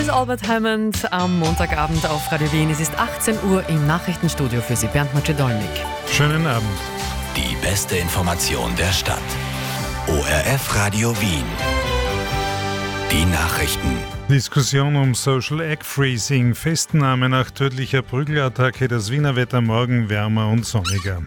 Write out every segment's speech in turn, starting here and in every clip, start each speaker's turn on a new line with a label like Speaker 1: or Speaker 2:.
Speaker 1: Albert Hammond am Montagabend auf Radio Wien. Es ist 18 Uhr im Nachrichtenstudio für Sie, Bernd Macedolnik.
Speaker 2: Schönen Abend.
Speaker 3: Die beste Information der Stadt. ORF Radio Wien. Die Nachrichten.
Speaker 2: Diskussion um Social Egg Freezing, Festnahme nach tödlicher Prügelattacke, das Wiener Wetter morgen wärmer und sonniger.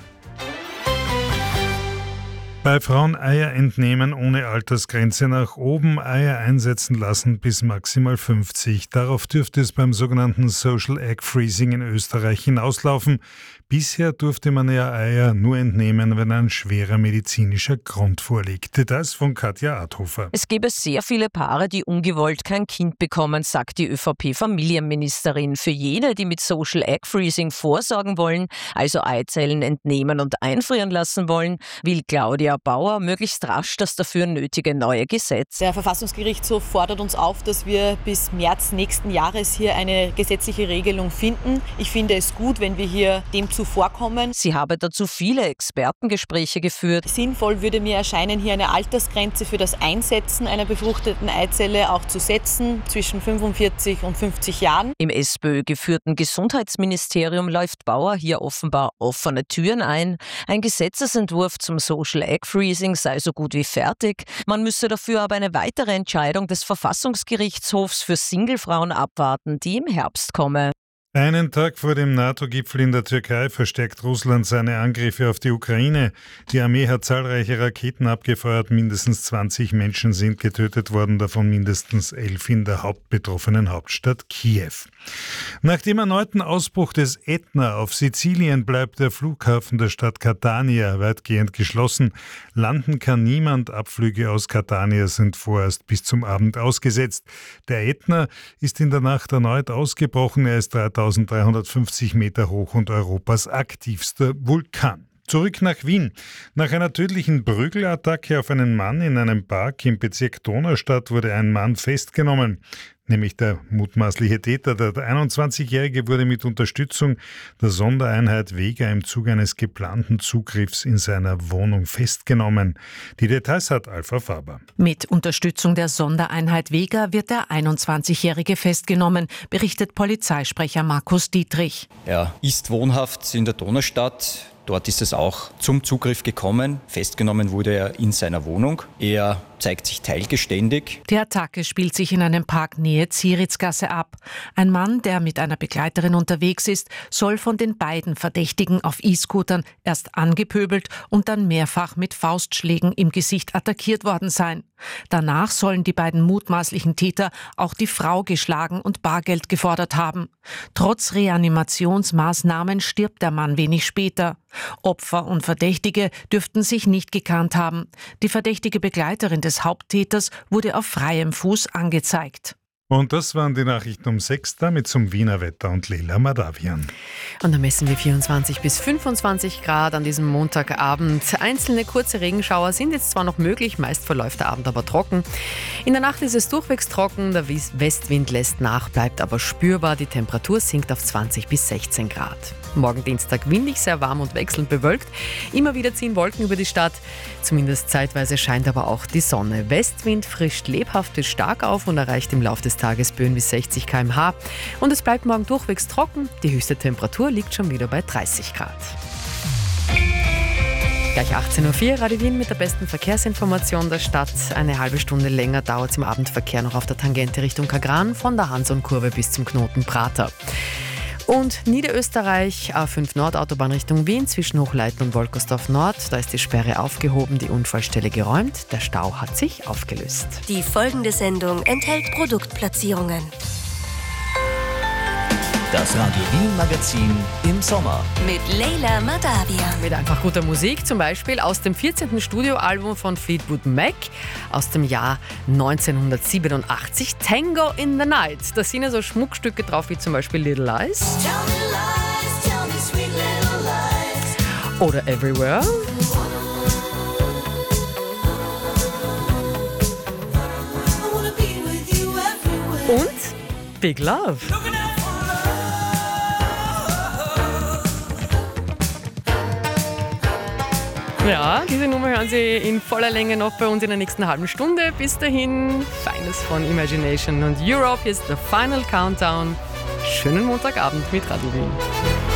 Speaker 2: Bei Frauen Eier entnehmen ohne Altersgrenze nach oben, Eier einsetzen lassen bis maximal 50. Darauf dürfte es beim sogenannten Social Egg Freezing in Österreich hinauslaufen. Bisher durfte man ja Eier nur entnehmen, wenn ein schwerer medizinischer Grund vorliegt. Details von Katja Adhofer.
Speaker 4: Es gäbe sehr viele Paare, die ungewollt kein Kind bekommen, sagt die ÖVP-Familienministerin. Für jene, die mit Social Egg Freezing vorsorgen wollen, also Eizellen entnehmen und einfrieren lassen wollen, will Claudia Bauer möglichst rasch das dafür nötige neue Gesetz.
Speaker 5: Der Verfassungsgerichtshof fordert uns auf, dass wir bis März nächsten Jahres hier eine gesetzliche Regelung finden. Ich finde es gut, wenn wir hier dem zuvorkommen.
Speaker 4: Sie habe dazu viele Expertengespräche geführt.
Speaker 5: Sinnvoll würde mir erscheinen, hier eine Altersgrenze für das Einsetzen einer befruchteten Eizelle auch zu setzen, zwischen 45 und 50 Jahren.
Speaker 4: Im SPÖ-geführten Gesundheitsministerium läuft Bauer hier offenbar offene Türen ein. Ein Gesetzesentwurf zum Social Egg Freezing sei so gut wie fertig. Man müsse dafür aber eine weitere Entscheidung des Verfassungsgerichtshofs für Singlefrauen abwarten, die im Herbst komme.
Speaker 2: Einen Tag vor dem NATO-Gipfel in der Türkei verstärkt Russland seine Angriffe auf die Ukraine. Die Armee hat zahlreiche Raketen abgefeuert, mindestens 20 Menschen sind getötet worden, davon mindestens 11 in der hauptbetroffenen Hauptstadt Kiew. Nach dem erneuten Ausbruch des Ätna auf Sizilien bleibt der Flughafen der Stadt Catania weitgehend geschlossen. Landen kann niemand, Abflüge aus Catania sind vorerst bis zum Abend ausgesetzt. Der Ätna ist in der Nacht erneut ausgebrochen, er ist 3350 Meter hoch und Europas aktivster Vulkan. Zurück nach Wien. Nach einer tödlichen Prügelattacke auf einen Mann in einem Park im Bezirk Donaustadt wurde ein Mann festgenommen. Nämlich der mutmaßliche Täter. Der 21-Jährige wurde mit Unterstützung der Sondereinheit Vega im Zuge eines geplanten Zugriffs in seiner Wohnung festgenommen. Die Details hat Alpha Faber.
Speaker 6: Mit Unterstützung der Sondereinheit Vega wird der 21-Jährige festgenommen, berichtet Polizeisprecher Markus Dietrich.
Speaker 7: Er ist wohnhaft in der Donaustadt. Dort ist es auch zum Zugriff gekommen. Festgenommen wurde er in seiner Wohnung. Er zeigt sich teilgeständig.
Speaker 6: Die Attacke spielt sich in einem Park Nähe Zieritzgasse ab. Ein Mann, der mit einer Begleiterin unterwegs ist, soll von den beiden Verdächtigen auf E-Scootern erst angepöbelt und dann mehrfach mit Faustschlägen im Gesicht attackiert worden sein. Danach sollen die beiden mutmaßlichen Täter auch die Frau geschlagen und Bargeld gefordert haben. Trotz Reanimationsmaßnahmen stirbt der Mann wenig später. Opfer und Verdächtige dürften sich nicht gekannt haben. Die verdächtige Begleiterin des Haupttäters wurde auf freiem Fuß angezeigt.
Speaker 2: Und das waren die Nachrichten um 6, damit zum Wiener Wetter und Leila Madavian.
Speaker 1: Und da messen wir 24 bis 25 Grad an diesem Montagabend. Einzelne kurze Regenschauer sind jetzt zwar noch möglich, meist verläuft der Abend aber trocken. In der Nacht ist es durchwegs trocken, der Westwind lässt nach, bleibt aber spürbar. Die Temperatur sinkt auf 20 bis 16 Grad. Morgen Dienstag windig, sehr warm und wechselnd bewölkt. Immer wieder ziehen Wolken über die Stadt. Zumindest zeitweise scheint aber auch die Sonne. Westwind frischt lebhaft bis stark auf und erreicht im Laufe des Tages Böen bis 60 km/h. Und es bleibt morgen durchwegs trocken. Die höchste Temperatur liegt schon wieder bei 30 Grad. Gleich 18.04 Uhr, Radio Wien mit der besten Verkehrsinformation der Stadt. Eine halbe Stunde länger dauert es im Abendverkehr noch auf der Tangente Richtung Kagran, von der Hanson-Kurve bis zum Knoten Prater. Und Niederösterreich, A5 Nordautobahn Richtung Wien zwischen Hochleiten und Wolkersdorf Nord. Da ist die Sperre aufgehoben, die Unfallstelle geräumt. Der Stau hat sich aufgelöst.
Speaker 8: Die folgende Sendung enthält Produktplatzierungen.
Speaker 3: Das Radio Wien Magazin im Sommer.
Speaker 8: Mit Leila Madavian.
Speaker 1: Mit einfach guter Musik, zum Beispiel aus dem 14. Studioalbum von Fleetwood Mac aus dem Jahr 1987, Tango in the Night. Da sind ja so Schmuckstücke drauf wie zum Beispiel Little Lies.
Speaker 8: Tell me sweet little lies.
Speaker 1: Oder Everywhere. Und Big Love. Ja, diese Nummer hören Sie in voller Länge noch bei uns in der nächsten halben Stunde. Bis dahin, Feines von Imagination und Europe. Hier ist der Final Countdown. Schönen Montagabend mit Radio Wien.